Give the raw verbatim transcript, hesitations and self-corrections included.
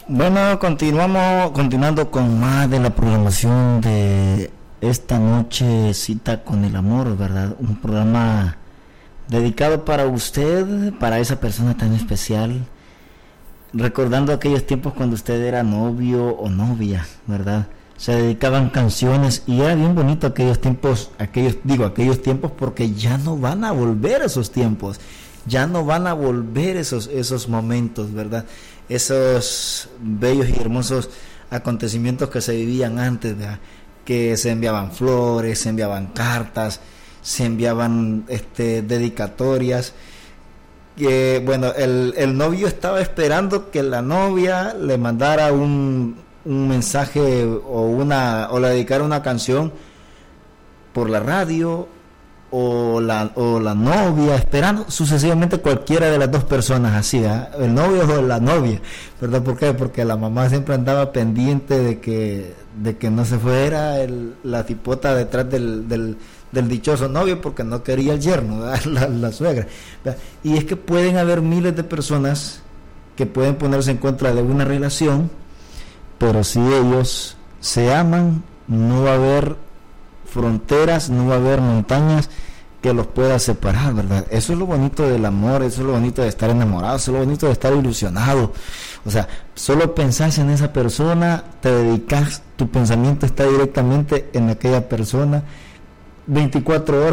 Bueno, continuamos, continuando con más de la programación de esta noche, Cita con el Amor, ¿verdad? Un programa dedicado para usted, para esa persona tan especial, recordando aquellos tiempos cuando usted era novio o novia, ¿verdad? Se dedicaban canciones y era bien bonito aquellos tiempos, aquellos, digo, aquellos tiempos porque ya no van a volver esos tiempos, ya no van a volver esos, esos momentos, ¿verdad? Esos bellos y hermosos acontecimientos que se vivían antes, ¿verdad? Que se enviaban flores, se enviaban cartas, se enviaban este, dedicatorias, que bueno, el, el novio estaba esperando que la novia le mandara un, un mensaje o una o le dedicara una canción por la radio, o la o la novia esperando sucesivamente cualquiera de las dos personas, así, ¿verdad? El novio o la novia, ¿verdad? ¿Por qué? Porque la mamá siempre andaba pendiente de que de que no se fuera el, la tipota detrás del, del del dichoso novio, porque no quería el yerno, la, la suegra, ¿verdad? Y es que pueden haber miles de personas que pueden ponerse en contra de una relación, pero si ellos se aman, no va a haber fronteras, no va a haber montañas que los pueda separar, ¿verdad? Eso es lo bonito del amor, eso es lo bonito de estar enamorado, eso es lo bonito de estar ilusionado. O sea, solo pensás en esa persona, te dedicas, tu pensamiento está directamente en aquella persona, veinticuatro horas